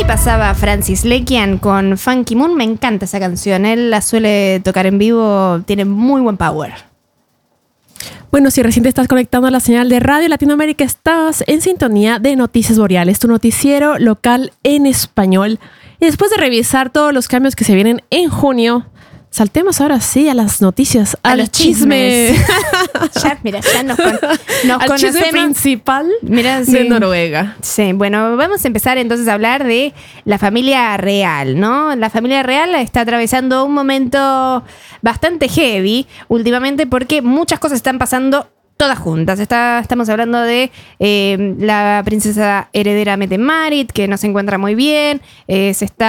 Ahí pasaba Francis Lekian con Funky Moon. Me encanta esa canción. Él la suele tocar en vivo. Tiene muy buen power. Bueno, si recién te estás conectando a la señal de Radio Latinoamérica, estás en sintonía de Noticias Boreales, tu noticiero local en español. Y después de revisar todos los cambios que se vienen en junio, saltemos ahora sí a las noticias, a los chismes. ya nos al conocemos. Chisme principal de Noruega. Sí, bueno, vamos a empezar entonces a hablar de la familia real, ¿no? La familia real está atravesando un momento bastante heavy últimamente porque muchas cosas están pasando todas juntas. Estamos hablando de la princesa heredera Mette-Marit, que no se encuentra muy bien. Le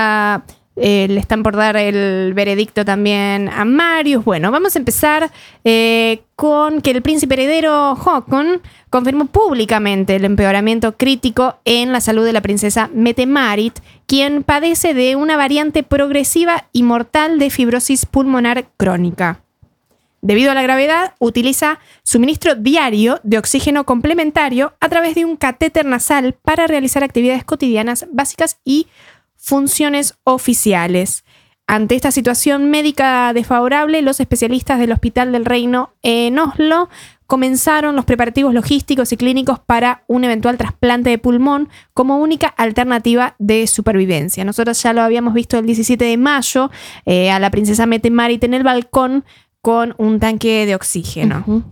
están por dar el veredicto también a Marius. Bueno, vamos a empezar con que el príncipe heredero Håkon confirmó públicamente el empeoramiento crítico en la salud de la princesa Mette-Marit, quien padece de una variante progresiva y mortal de fibrosis pulmonar crónica. Debido a la gravedad, utiliza suministro diario de oxígeno complementario a través de un catéter nasal para realizar actividades cotidianas básicas y funciones oficiales. Ante esta situación médica desfavorable, los especialistas del Hospital del Reino en Oslo comenzaron los preparativos logísticos y clínicos para un eventual trasplante de pulmón como única alternativa de supervivencia. Nosotros ya lo habíamos visto el 17 de mayo a la princesa Mette-Marit en el balcón con un tanque de oxígeno. Uh-huh.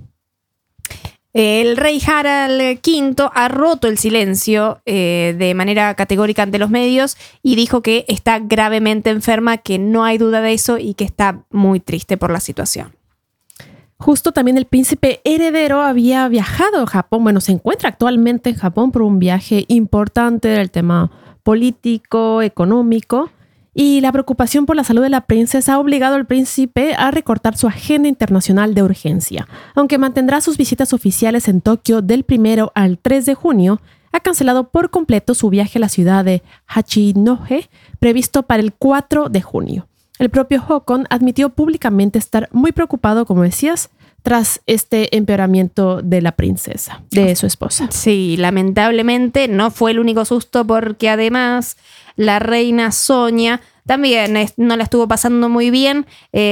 El rey Harald V ha roto el silencio de manera categórica ante los medios y dijo que está gravemente enferma, que no hay duda de eso y que está muy triste por la situación. Justo también el príncipe heredero había viajado a Japón. Bueno, se encuentra actualmente en Japón por un viaje importante del tema político, económico. Y la preocupación por la salud de la princesa ha obligado al príncipe a recortar su agenda internacional de urgencia. Aunque mantendrá sus visitas oficiales en Tokio del 1 al 3 de junio, ha cancelado por completo su viaje a la ciudad de Hachinohe, previsto para el 4 de junio. El propio Håkon admitió públicamente estar muy preocupado, como decías, tras este empeoramiento de la princesa, de su esposa. Sí, lamentablemente no fue el único susto porque además la reina Sonia también no la estuvo pasando muy bien.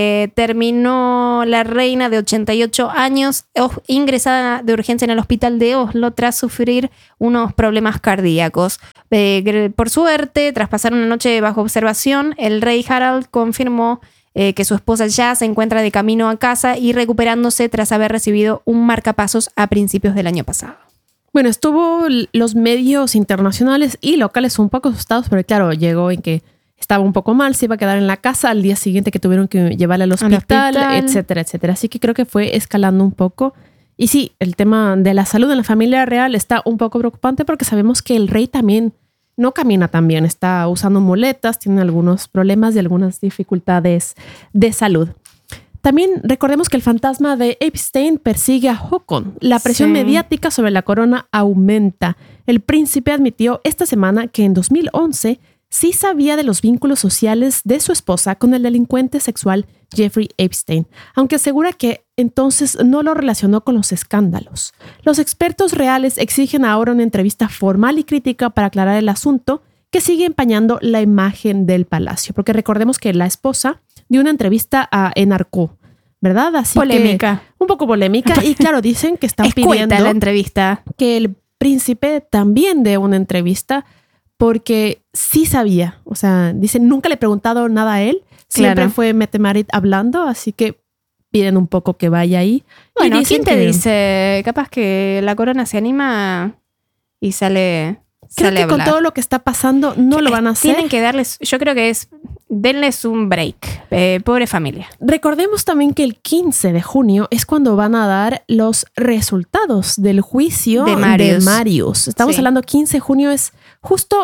Terminó la reina de 88 años ingresada de urgencia en el hospital de Oslo tras sufrir unos problemas cardíacos. Por suerte, tras pasar una noche bajo observación, el rey Harald confirmó que su esposa ya se encuentra de camino a casa y recuperándose tras haber recibido un marcapasos a principios del año pasado. Bueno, estuvo los medios internacionales y locales un poco asustados, pero claro, llegó en que estaba un poco mal, se iba a quedar en la casa al día siguiente que tuvieron que llevarla al hospital, etcétera, etcétera. Así que creo que fue escalando un poco. Y sí, el tema de la salud en la familia real está un poco preocupante porque sabemos que el rey también no camina tan bien, está usando muletas, tiene algunos problemas y algunas dificultades de salud. También recordemos que el fantasma de Epstein persigue a Håkon. La presión mediática sobre la corona aumenta. El príncipe admitió esta semana que en 2011 sí sabía de los vínculos sociales de su esposa con el delincuente sexual Jeffrey Epstein, aunque asegura que entonces no lo relacionó con los escándalos. Los expertos reales exigen ahora una entrevista formal y crítica para aclarar el asunto que sigue empañando la imagen del palacio, porque recordemos que la esposa dio una entrevista en Arco, ¿verdad? Así polémica. Un poco polémica. Y claro, dicen que están pidiendo la entrevista. Que el príncipe también dé una entrevista porque sí sabía. O sea, dicen, nunca le he preguntado nada a él. Siempre fue Mette-Marit hablando, así que piden un poco que vaya ahí. Bueno, ¿quién te dice? Capaz que la corona se anima y sale... Creo que con todo lo que está pasando no lo van a hacer. Tienen que darles, yo creo que denles un break. Pobre familia. Recordemos también que el 15 de junio es cuando van a dar los resultados del juicio de Marius. Estamos hablando 15 de junio, es justo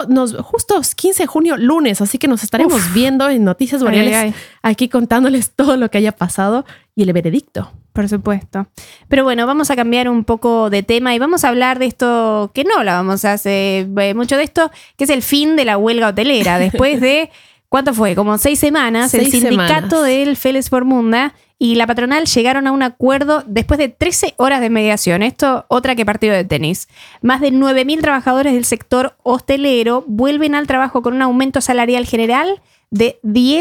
15 de junio, lunes, así que nos estaremos viendo en Noticias Boreales aquí contándoles todo lo que haya pasado y el veredicto. Por supuesto. Pero bueno, vamos a cambiar un poco de tema y vamos a hablar de esto, que no hablábamos hace mucho de esto, que es el fin de la huelga hotelera. Después de, ¿cuánto fue? Como 6 semanas, el sindicato del Fellesforbundet y la patronal llegaron a un acuerdo después de 13 horas de mediación. Esto, otra que partido de tenis. Más de 9.000 trabajadores del sector hostelero vuelven al trabajo con un aumento salarial general de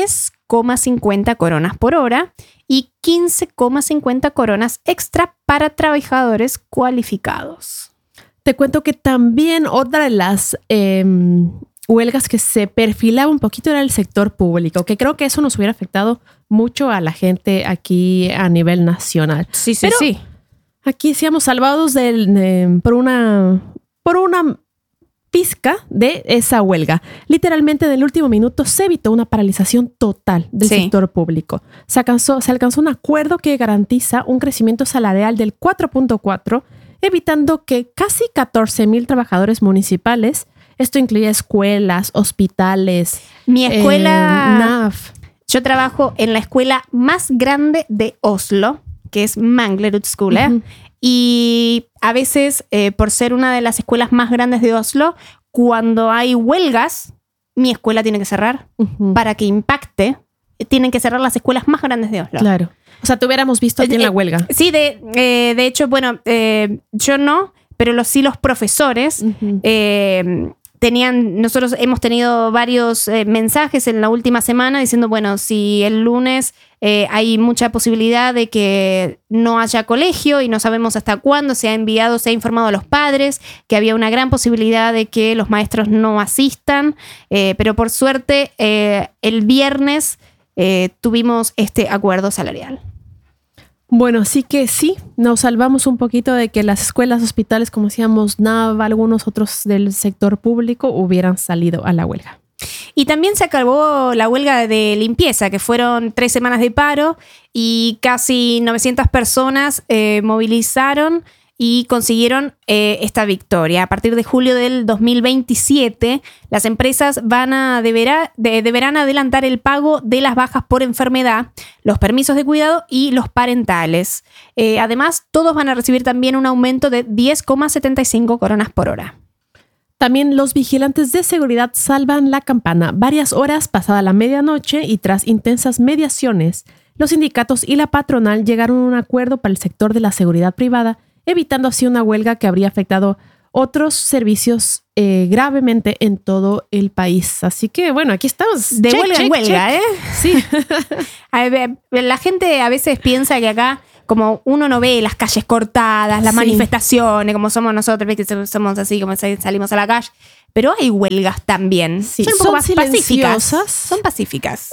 10,50 coronas por hora y 15,50 coronas extra para trabajadores cualificados. Te cuento que también otra de las huelgas que se perfilaba un poquito era el sector público, que creo que eso nos hubiera afectado mucho a la gente aquí a nivel nacional. Sí. Aquí seamos salvados por una pizca de esa huelga. Literalmente, en el último minuto se evitó una paralización total del sector público. Se alcanzó un acuerdo que garantiza un crecimiento salarial del 4.4%, evitando que casi 14,000 trabajadores municipales, esto incluye escuelas, hospitales. Mi escuela, NAF. Yo trabajo en la escuela más grande de Oslo, que es Manglerud Skole. Uh-huh. Y a veces, por ser una de las escuelas más grandes de Oslo, cuando hay huelgas, mi escuela tiene que cerrar. Uh-huh. Para que impacte, tienen que cerrar las escuelas más grandes de Oslo. Claro. O sea, te hubiéramos visto aquí en la huelga. Sí, de hecho, bueno, yo no, pero sí los profesores. Uh-huh. Nosotros hemos tenido varios mensajes en la última semana diciendo, bueno, si el lunes hay mucha posibilidad de que no haya colegio y no sabemos hasta cuándo, se ha informado a los padres que había una gran posibilidad de que los maestros no asistan, pero por suerte el viernes tuvimos este acuerdo salarial. Bueno, así que sí, nos salvamos un poquito de que las escuelas, hospitales, como decíamos, NAV, algunos otros del sector público hubieran salido a la huelga. Y también se acabó la huelga de limpieza, que fueron 3 semanas de paro y casi 900 personas movilizaron y consiguieron esta victoria. A partir de julio del 2027, las empresas deberán adelantar el pago de las bajas por enfermedad, los permisos de cuidado y los parentales. Además, todos van a recibir también un aumento de 10,75 coronas por hora. También los vigilantes de seguridad salvan la campana. Varias horas pasada la medianoche y tras intensas mediaciones, los sindicatos y la patronal llegaron a un acuerdo para el sector de la seguridad privada, evitando así una huelga que habría afectado otros servicios gravemente en todo el país. Así que, bueno, aquí estamos. De huelga en huelga, ¿eh? Sí. La gente a veces piensa que acá, como uno no ve las calles cortadas, las manifestaciones, como somos nosotros, que somos así, como salimos a la calle. Pero hay huelgas también. Sí. Son un poco más pacíficas. Son pacíficas.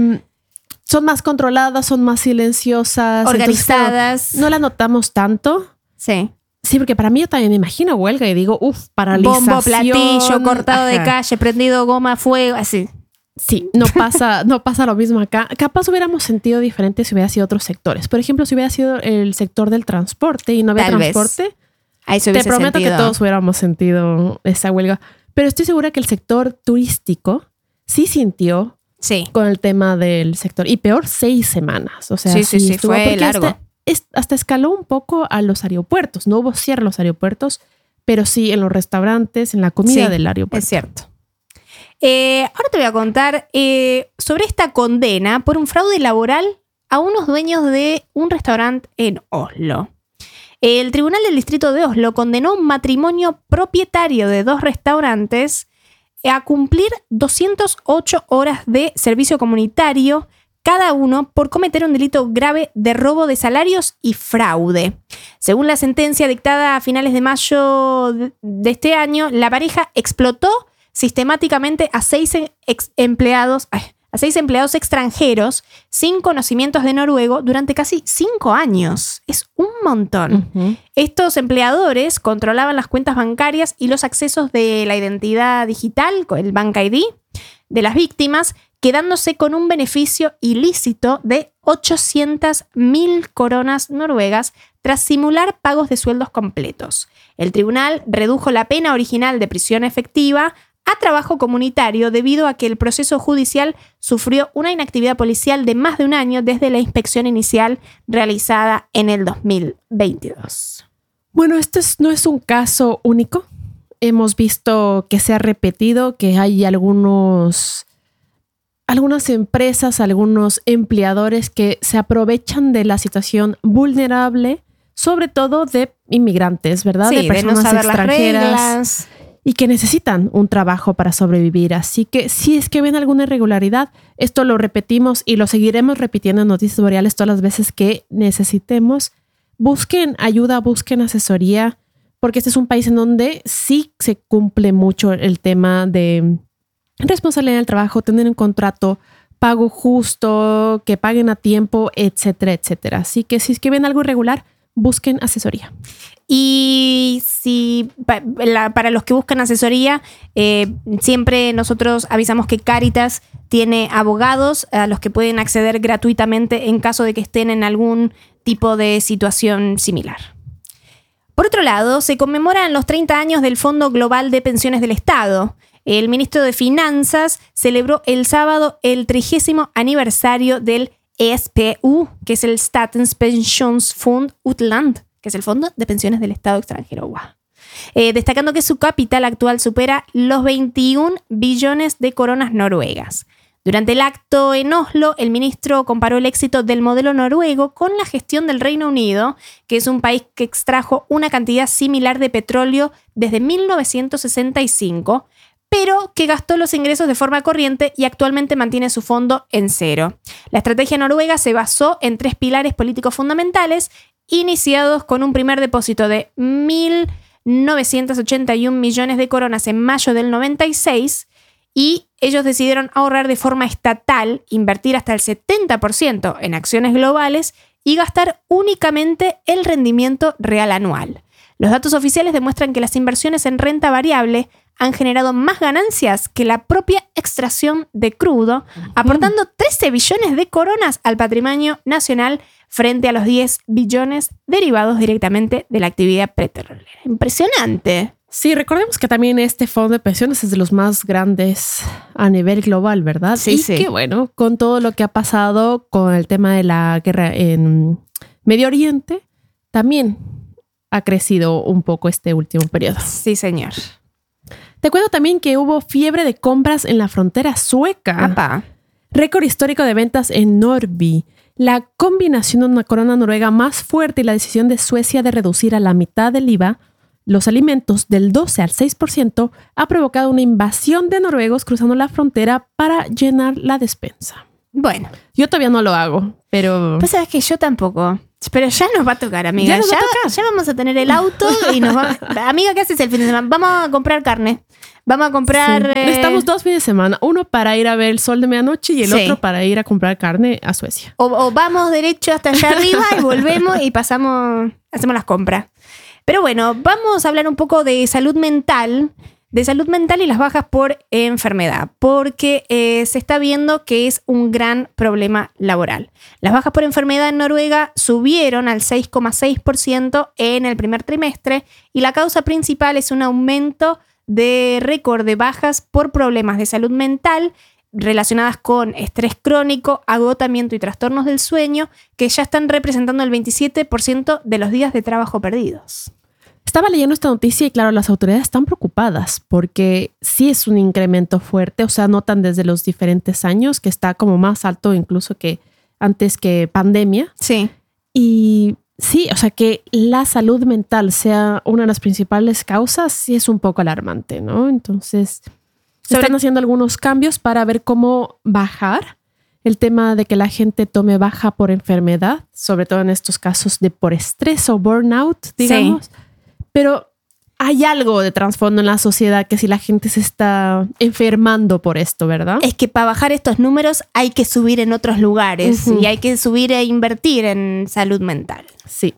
Son más controladas, son más silenciosas. Organizadas. Entonces, no la notamos tanto. Sí. Sí, porque para mí yo también me imagino huelga y digo, paralización. Bombo, platillo, cortado de calle, prendido goma, fuego, así. Sí, no pasa lo mismo acá. Capaz hubiéramos sentido diferente si hubiera sido otros sectores. Por ejemplo, si hubiera sido el sector del transporte y no había transporte, te prometo que todos hubiéramos sentido esa huelga. Pero estoy segura que el sector turístico sí sintió con el tema del sector. Y peor, 6 semanas. O sea, sí, fue largo. Hasta escaló un poco a los aeropuertos. No hubo cierre en los aeropuertos, pero sí en los restaurantes, en la comida del aeropuerto. Es cierto. Ahora te voy a contar sobre esta condena por un fraude laboral a unos dueños de un restaurante en Oslo. El Tribunal del Distrito de Oslo condenó a un matrimonio propietario de 2 restaurantes a cumplir 208 horas de servicio comunitario cada uno por cometer un delito grave de robo de salarios y fraude. Según la sentencia dictada a finales de mayo de este año, la pareja explotó sistemáticamente a 6 empleados extranjeros sin conocimientos de noruego durante casi 5 años. Es un montón. Uh-huh. Estos empleadores controlaban las cuentas bancarias y los accesos de la identidad digital, el Bank ID, de las víctimas, quedándose con un beneficio ilícito de 800.000 coronas noruegas tras simular pagos de sueldos completos. El tribunal redujo la pena original de prisión efectiva a trabajo comunitario debido a que el proceso judicial sufrió una inactividad policial de más de un año desde la inspección inicial realizada en el 2022. Bueno, no es un caso único. Hemos visto que se ha repetido, que hay algunos algunas empresas, algunos empleadores que se aprovechan de la situación vulnerable, sobre todo de inmigrantes, ¿verdad? Sí, de personas de no saber extranjeras las reglas. Y que necesitan un trabajo para sobrevivir. Así que si es que ven alguna irregularidad, esto lo repetimos y lo seguiremos repitiendo en Noticias Boreales todas las veces que necesitemos. Busquen ayuda, busquen asesoría, porque este es un país en donde sí se cumple mucho el tema de responsabilidad del trabajo, tener un contrato, pago justo, que paguen a tiempo, etcétera, etcétera. Así que si es que ven algo irregular, busquen asesoría. Y si para los que buscan asesoría, siempre nosotros avisamos que Cáritas tiene abogados a los que pueden acceder gratuitamente en caso de que estén en algún tipo de situación similar. Por otro lado, se conmemoran los 30 años del Fondo Global de Pensiones del Estado. El ministro de Finanzas celebró el sábado el 30º aniversario del SPU, que es el Statens Pensionsfond Utland, que es el Fondo de Pensiones del Estado extranjero. Wow. Destacando que su capital actual supera los 21 billones de coronas noruegas. Durante el acto en Oslo, el ministro comparó el éxito del modelo noruego con la gestión del Reino Unido, que es un país que extrajo una cantidad similar de petróleo desde 1965, pero que gastó los ingresos de forma corriente y actualmente mantiene su fondo en cero. La estrategia noruega se basó en 3 pilares políticos fundamentales, iniciados con un primer depósito de 1.981 millones de coronas en mayo del 96, y ellos decidieron ahorrar de forma estatal, invertir hasta el 70% en acciones globales y gastar únicamente el rendimiento real anual. Los datos oficiales demuestran que las inversiones en renta variable han generado más ganancias que la propia extracción de crudo, aportando 13 billones de coronas al patrimonio nacional frente a los 10 billones derivados directamente de la actividad petrolera. Impresionante. Sí, recordemos que también este fondo de pensiones es de los más grandes a nivel global, ¿verdad? Sí, y sí. que bueno, con todo lo que ha pasado con el tema de la guerra en Medio Oriente, también ha crecido un poco este último periodo. Sí, señor. Te cuento también que hubo fiebre de compras en la frontera sueca. Apa. Récord histórico de ventas en Norby. La combinación de una corona noruega más fuerte y la decisión de Suecia de reducir a la mitad del IVA los alimentos del 12 al 6% ha provocado una invasión de noruegos cruzando la frontera para llenar la despensa. Bueno. Yo todavía no lo hago, pero... Pues sabes que yo tampoco. Pero ya nos va a tocar, amiga. Ya nos va a tocar. Ya vamos a tener el auto y nos vamos... Amiga, ¿qué haces el fin de semana? Vamos a comprar carne. Vamos a comprar... Sí. Necesitamos 2 fines de semana. Uno para ir a ver el sol de medianoche y el otro para ir a comprar carne a Suecia. O vamos derecho hasta allá arriba y volvemos y hacemos las compras. Pero bueno, vamos a hablar un poco de salud mental. De salud mental y las bajas por enfermedad, porque se está viendo que es un gran problema laboral. Las bajas por enfermedad en Noruega subieron al 6,6% en el primer trimestre y la causa principal es un aumento de récord de bajas por problemas de salud mental relacionadas con estrés crónico, agotamiento y trastornos del sueño, que ya están representando el 27% de los días de trabajo perdidos. Estaba leyendo esta noticia y claro, las autoridades están preocupadas porque sí es un incremento fuerte, o sea, notan desde los diferentes años que está como más alto incluso que antes que pandemia. Sí. Y sí, o sea, que la salud mental sea una de las principales causas sí es un poco alarmante, ¿no? Entonces, están haciendo algunos cambios para ver cómo bajar el tema de que la gente tome baja por enfermedad, sobre todo en estos casos de por estrés o burnout, digamos. Sí. Pero hay algo de trasfondo en la sociedad que si la gente se está enfermando por esto, ¿verdad? Es que para bajar estos números hay que subir en otros lugares y hay que subir e invertir en salud mental. Sí.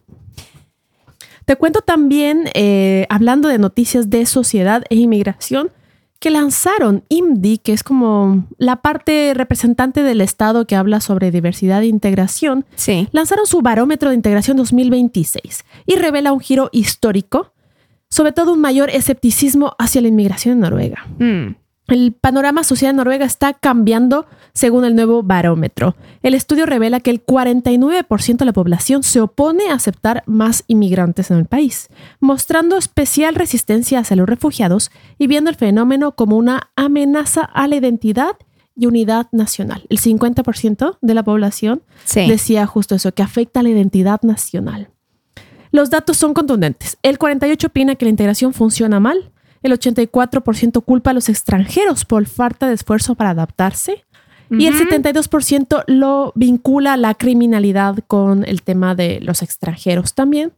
Te cuento también, hablando de noticias de sociedad e inmigración, que lanzaron IMDI, que es como la parte representante del Estado que habla sobre diversidad e integración. Sí. Lanzaron su barómetro de integración 2026 y revela un giro histórico, sobre todo un mayor escepticismo hacia la inmigración en Noruega. El panorama social en Noruega está cambiando según el nuevo barómetro. El estudio revela que el 49% de la población se opone a aceptar más inmigrantes en el país, mostrando especial resistencia hacia los refugiados y viendo el fenómeno como una amenaza a la identidad y unidad nacional. El 50% de la población decía justo eso, que afecta a la identidad nacional. Los datos son contundentes. El 48% opina que la integración funciona mal. El 84% culpa a los extranjeros por falta de esfuerzo para adaptarse. Y el 72% lo vincula a la criminalidad con el tema de los extranjeros también.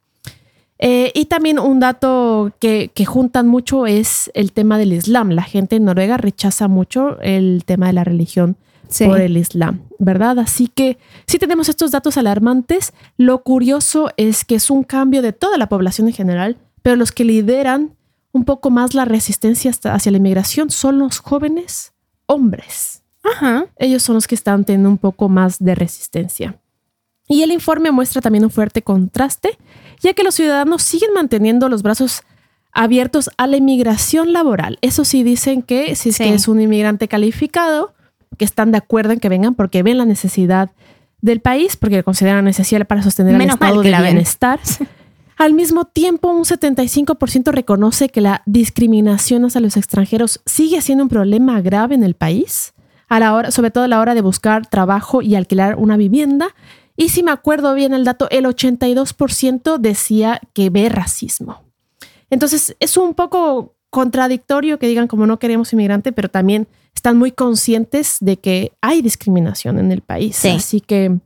Y también un dato que juntan mucho es el tema del Islam. La gente en Noruega rechaza mucho el tema de la religión por el Islam, ¿verdad? Así que sí tenemos estos datos alarmantes. Lo curioso es que es un cambio de toda la población en general, pero los que lideran un poco más la resistencia hacia la inmigración son los jóvenes hombres. Ajá. Ellos son los que están teniendo un poco más de resistencia. Y el informe muestra también un fuerte contraste, ya que los ciudadanos siguen manteniendo los brazos abiertos a la inmigración laboral. Eso sí, dicen que si es que es un inmigrante calificado, que están de acuerdo en que vengan porque ven la necesidad del país, porque lo consideran necesaria para sostener el estado de bienestar. Al mismo tiempo, un 75% reconoce que la discriminación hacia los extranjeros sigue siendo un problema grave en el país, sobre todo a la hora de buscar trabajo y alquilar una vivienda. Y si me acuerdo bien el dato, el 82% decía que ve racismo. Entonces, es un poco contradictorio que digan como no queremos inmigrante, pero también están muy conscientes de que hay discriminación en el país. Sí. Así que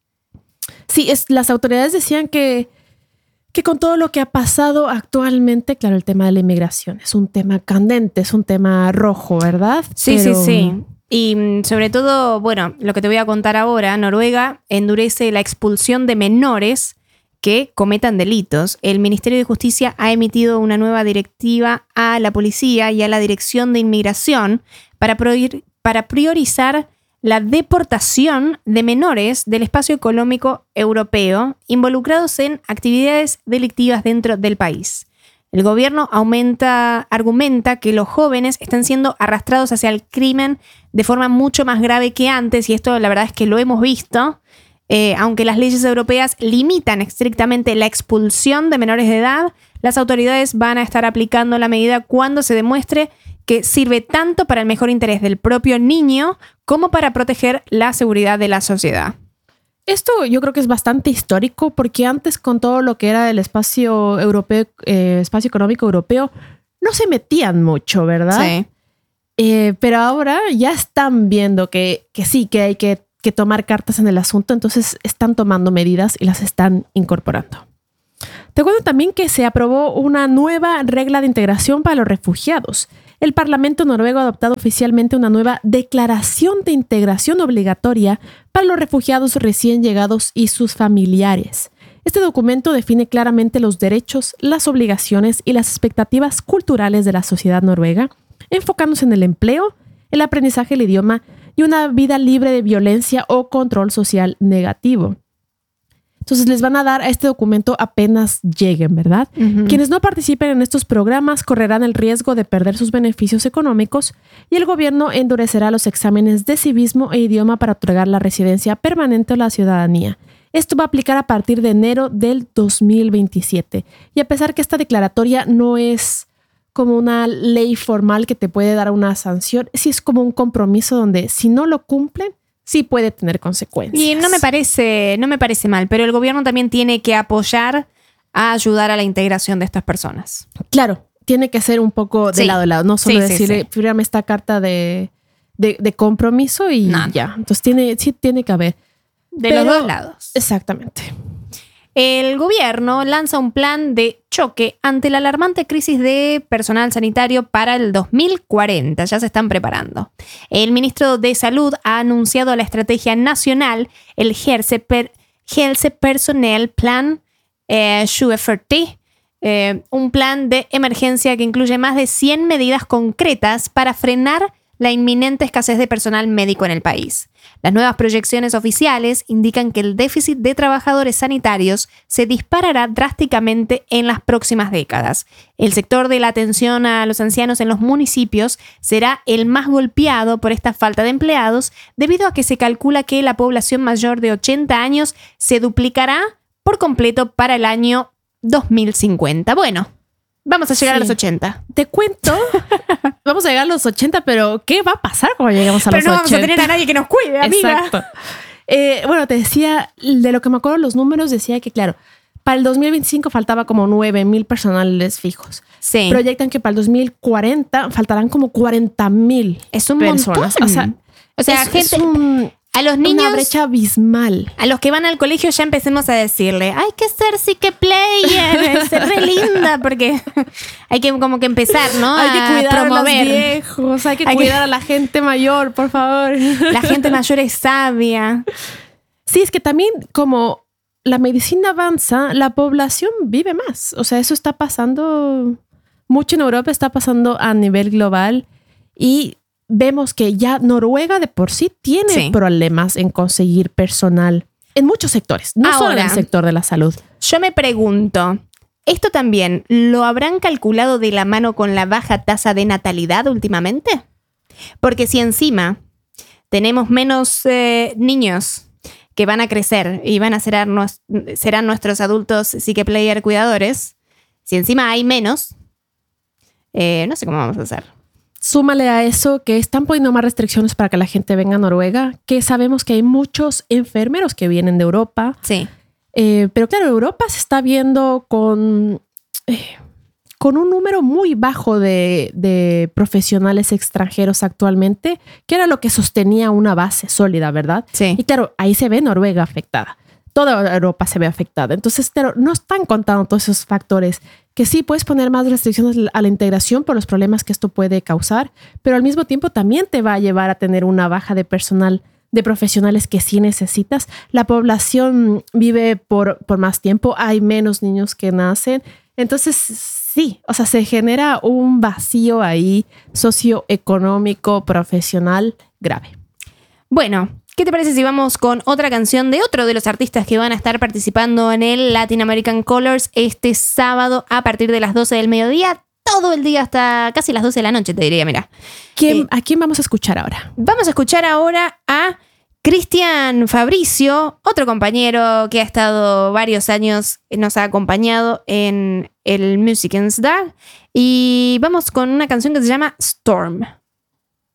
sí, las autoridades decían que con todo lo que ha pasado actualmente, claro, el tema de la inmigración es un tema candente, es un tema rojo, ¿verdad? Sí, sí. Y sobre todo, bueno, lo que te voy a contar ahora, Noruega endurece la expulsión de menores que cometan delitos. El Ministerio de Justicia ha emitido una nueva directiva a la policía y a la Dirección de Inmigración para priorizar la deportación de menores del espacio económico europeo involucrados en actividades delictivas dentro del país. El gobierno argumenta que los jóvenes están siendo arrastrados hacia el crimen de forma mucho más grave que antes, y esto la verdad es que lo hemos visto. Aunque las leyes europeas limitan estrictamente la expulsión de menores de edad, las autoridades van a estar aplicando la medida cuando se demuestre que sirve tanto para el mejor interés del propio niño como para proteger la seguridad de la sociedad. Esto yo creo que es bastante histórico porque antes con todo lo que era el espacio europeo, espacio económico europeo, no se metían mucho, ¿verdad? Sí. Pero ahora ya están viendo que sí, que hay que tomar cartas en el asunto, entonces están tomando medidas y las están incorporando. Te cuento también que se aprobó una nueva regla de integración para los refugiados. El Parlamento noruego ha adoptado oficialmente una nueva declaración de integración obligatoria para los refugiados recién llegados y sus familiares. Este documento define claramente los derechos, las obligaciones y las expectativas culturales de la sociedad noruega, enfocándose en el empleo, el aprendizaje del idioma y una vida libre de violencia o control social negativo. Entonces les van a dar a este documento apenas lleguen, ¿verdad? Uh-huh. Quienes no participen en estos programas correrán el riesgo de perder sus beneficios económicos y el gobierno endurecerá los exámenes de civismo e idioma para otorgar la residencia permanente o la ciudadanía. Esto va a aplicar a partir de enero del 2027. Y a pesar que esta declaratoria no es como una ley formal que te puede dar una sanción, sí es como un compromiso donde si no lo cumplen, sí puede tener consecuencias. Y no me parece mal, pero el gobierno también tiene que apoyar a ayudar a la integración de estas personas. Claro, tiene que ser un poco de lado a lado, no solo decirle, fírame esta carta de compromiso y ya. Entonces tiene que haber. Los dos lados. Exactamente. El gobierno lanza un plan de choque ante la alarmante crisis de personal sanitario para el 2040. Ya se están preparando. El ministro de Salud ha anunciado la estrategia nacional, el Helse Personnel Plan 2040, un plan de emergencia que incluye más de 100 medidas concretas para frenar la inminente escasez de personal médico en el país. Las nuevas proyecciones oficiales indican que el déficit de trabajadores sanitarios se disparará drásticamente en las próximas décadas. El sector de la atención a los ancianos en los municipios será el más golpeado por esta falta de empleados, debido a que se calcula que la población mayor de 80 años se duplicará por completo para el año 2050. Bueno, Vamos a llegar a los 80. Te cuento, vamos a llegar a los 80, pero ¿qué va a pasar cuando lleguemos a los 80? Pero no vamos a tener a nadie que nos cuide, amiga. Exacto. Bueno, te decía, de lo que me acuerdo los números, decía que, claro, para el 2025 faltaba como 9,000 personales fijos. Sí. Proyectan que para el 2040 faltarán como 40,000 Es un personas. montón. O sea, gente... A los niños, una brecha abismal. A los que van al colegio ya empecemos a decirle, hay que ser psique-player, ser re linda, porque hay que como que empezar, ¿no? Hay que cuidar a promover. A los viejos, hay que cuidar a la gente mayor, por favor. La gente mayor es sabia. Sí, es que también como la medicina avanza, la población vive más. O sea, eso está pasando mucho en Europa, está pasando a nivel global y vemos que ya Noruega de por sí tiene problemas en conseguir personal en muchos sectores, no solo en el sector de la salud. Yo me pregunto, ¿esto también lo habrán calculado de la mano con la baja tasa de natalidad últimamente? Porque si encima tenemos menos niños que van a crecer y van a serán nuestros adultos psique-player cuidadores, si encima hay menos, no sé cómo vamos a hacer. Súmale a eso que están poniendo más restricciones para que la gente venga a Noruega, que sabemos que hay muchos enfermeros que vienen de Europa. Sí. Pero claro, Europa se está viendo con un número muy bajo de profesionales extranjeros actualmente, que era lo que sostenía una base sólida, ¿verdad? Sí. Y claro, ahí se ve Noruega afectada. Toda Europa se ve afectada. Entonces, claro, no están contando todos esos factores que sí puedes poner más restricciones a la integración por los problemas que esto puede causar, pero al mismo tiempo también te va a llevar a tener una baja de personal, de profesionales que sí necesitas. La población vive por más tiempo, hay menos niños que nacen. Entonces, sí, o sea, se genera un vacío ahí socioeconómico, profesional grave. Bueno, ¿qué te parece si vamos con otra canción de otro de los artistas que van a estar participando en el Latin American Colors este sábado a partir de las 12 del mediodía? Todo el día hasta casi las 12 de la noche, te diría, mira. ¿A quién vamos a escuchar ahora? Vamos a escuchar ahora a Cristian Fabricio, otro compañero que ha estado varios años, nos ha acompañado en el Musicens Dag. Y vamos con una canción que se llama Storm.